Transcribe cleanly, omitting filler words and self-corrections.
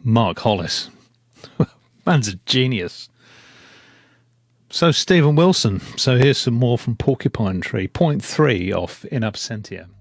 Mark Hollis. Man's a genius. So Stephen Wilson. So here's some more from Porcupine Tree. Point 3 off In Absentia.